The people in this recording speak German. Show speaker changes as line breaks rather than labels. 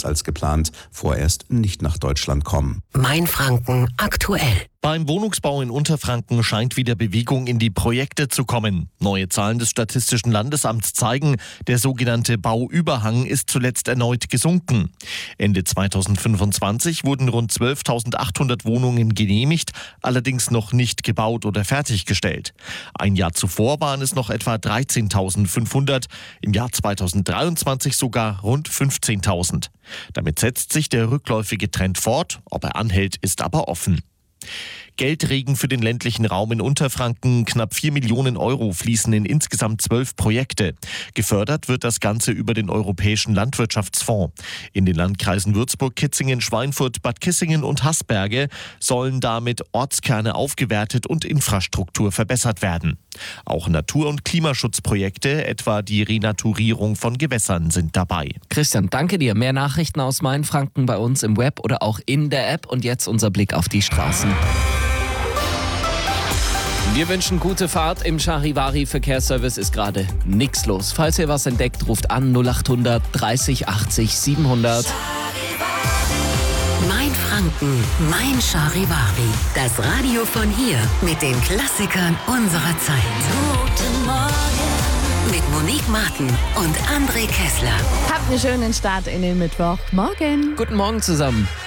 als geplant vorerst nicht nach Deutschland kommen.
Mainfranken aktuell.
Beim Wohnungsbau in Unterfranken scheint wieder Bewegung in die Projekte zu kommen. Neue Zahlen des Statistischen Landesamts zeigen, der sogenannte Bauüberhang ist zuletzt erneut gesunken. Ende 2025 wurden rund 12.800 Wohnungen genehmigt, allerdings noch nicht gebaut oder fertiggestellt. Ein Jahr zuvor waren es noch etwa 13.500, im Jahr 2023 sogar rund 15.000. Damit setzt sich der rückläufige Trend fort, ob er anhält, ist aber offen. Geldregen für den ländlichen Raum in Unterfranken. Knapp 4 Millionen Euro fließen in insgesamt 12 Projekte. Gefördert wird das Ganze über den Europäischen Landwirtschaftsfonds. In den Landkreisen Würzburg, Kitzingen, Schweinfurt, Bad Kissingen und Haßberge sollen damit Ortskerne aufgewertet und Infrastruktur verbessert werden. Auch Natur- und Klimaschutzprojekte, etwa die Renaturierung von Gewässern, sind dabei.
Christian, danke dir. Mehr Nachrichten aus Mainfranken bei uns im Web oder auch in der App. Und jetzt unser Blick auf die Straßen. Wir wünschen gute Fahrt. Im Charivari Verkehrsservice ist gerade nichts los. Falls ihr was entdeckt, ruft an 0800 30 80 700.
Mainfranken, Mein Charivari. Das Radio von hier mit den Klassikern unserer Zeit. Guten Morgen. Mit Monique Martin und André Kessler.
Habt einen schönen Start in den Mittwoch. Morgen.
Guten Morgen zusammen.